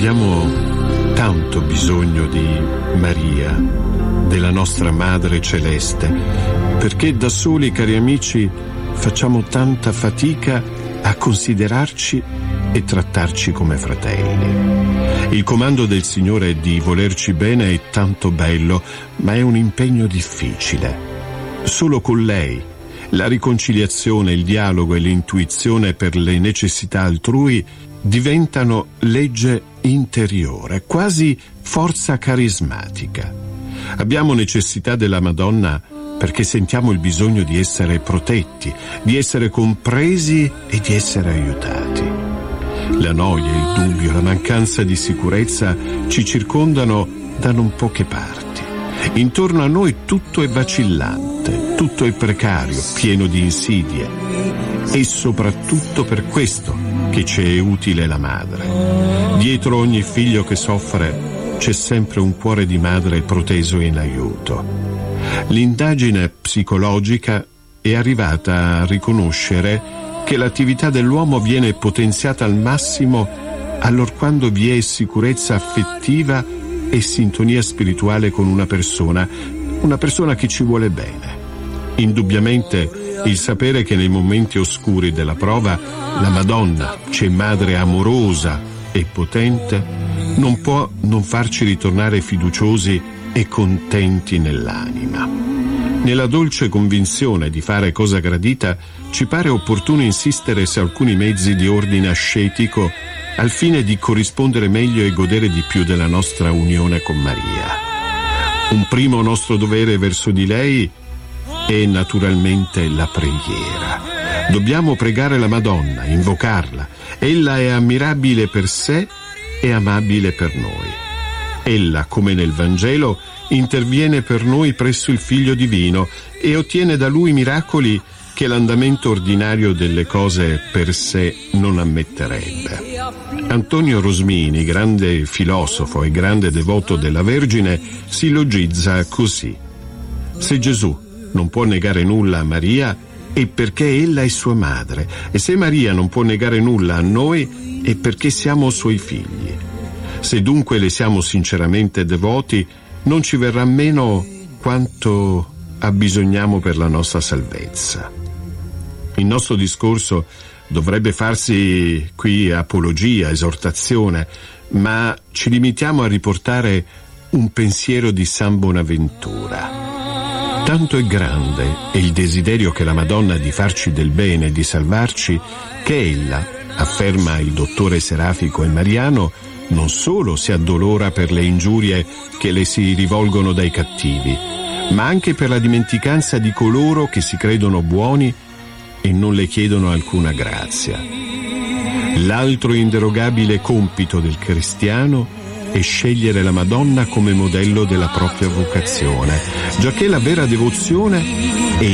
Abbiamo tanto bisogno di Maria, della nostra Madre Celeste, perché da soli, cari amici, facciamo tanta fatica a considerarci e trattarci come fratelli. Il comando del Signore di volerci bene è tanto bello, ma è un impegno difficile. Solo con lei la riconciliazione, il dialogo e l'intuizione per le necessità altrui diventano legge interiore, quasi forza carismatica. Abbiamo necessità della Madonna perché sentiamo il bisogno di essere protetti, di essere compresi e di essere aiutati. La noia, il dubbio, la mancanza di sicurezza ci circondano da non poche parti. Intorno a noi tutto è vacillante, tutto è precario, pieno di insidie. E soprattutto per questo che ci è utile la madre. Dietro ogni figlio che soffre c'è sempre un cuore di madre proteso in aiuto. L'indagine psicologica è arrivata a riconoscere che l'attività dell'uomo viene potenziata al massimo allorquando vi è sicurezza affettiva e sintonia spirituale con una persona che ci vuole bene. Indubbiamente il sapere che nei momenti oscuri della prova la Madonna c'è madre amorosa e potente non può non farci ritornare fiduciosi e contenti nell'anima. Nella dolce convinzione di fare cosa gradita ci pare opportuno insistere su alcuni mezzi di ordine ascetico al fine di corrispondere meglio e godere di più della nostra unione con Maria. Un primo nostro dovere verso di lei è naturalmente la preghiera. Dobbiamo pregare la Madonna, invocarla. Ella è ammirabile per sé e amabile per noi. Ella, come nel Vangelo, interviene per noi presso il Figlio Divino e ottiene da Lui miracoli che l'andamento ordinario delle cose per sé non ammetterebbe. Antonio Rosmini, grande filosofo e grande devoto della Vergine, sillogizza così: se Gesù non può negare nulla a Maria è perché ella è sua madre, e se Maria non può negare nulla a noi è perché siamo suoi figli. Se dunque le siamo sinceramente devoti, non ci verrà meno quanto abbisogniamo per la nostra salvezza. Il nostro discorso dovrebbe farsi qui apologia, esortazione, ma ci limitiamo a riportare un pensiero di San Bonaventura. Tanto è grande è il desiderio che la Madonna di farci del bene e di salvarci, che ella, afferma il dottore Serafico e Mariano, non solo si addolora per le ingiurie che le si rivolgono dai cattivi, ma anche per la dimenticanza di coloro che si credono buoni e non le chiedono alcuna grazia. L'altro inderogabile compito del cristiano è scegliere la Madonna come modello della propria vocazione, giacché la vera devozione è